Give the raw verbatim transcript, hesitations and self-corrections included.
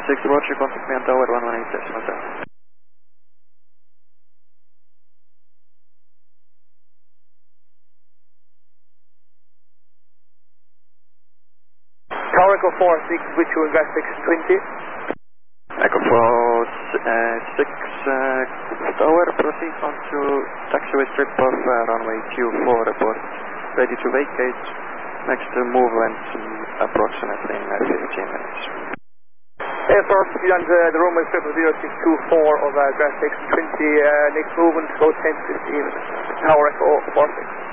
six, Roger, contact me on tower one one eight decimal seven. Tower Echo four six, with you in Grass six twenty. Echo four six, uh, tower, proceed on to taxiway strip of uh, runway Q four, report ready to vacate. Next uh, movement um, approximately in uh, fifteen minutes. Air Force, you on the, the runway strip of zero six two four of uh, Grass six twenty, uh, next movement, go ten fifteen, Tower Echo four six.